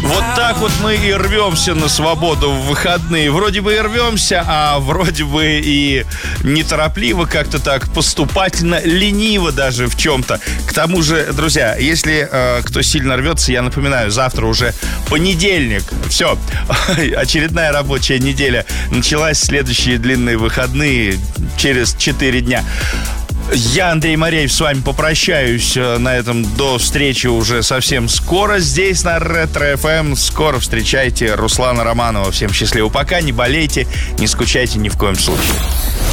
Вот так вот мы и рвемся на свободу в выходные. Вроде бы и рвемся, а вроде бы и неторопливо, как-то так поступательно, лениво даже в чем-то. К тому же, друзья, если кто сильно рвется, я напоминаю, завтра уже понедельник. Все, очередная рабочая неделя началась, следующие длинные выходные через 4 дня. Я, Андрей Мореев, с вами попрощаюсь на этом до встречи уже совсем скоро здесь на Ретро-ФМ. Скоро встречайте Руслана Романова. Всем счастливо. Пока, не болейте, не скучайте ни в коем случае.